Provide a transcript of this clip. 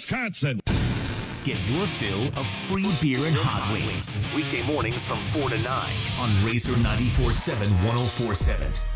Wisconsin. Get your fill of free beer and hot wings. Weekday mornings from 4 to 9 on Razor 94.7 104.7.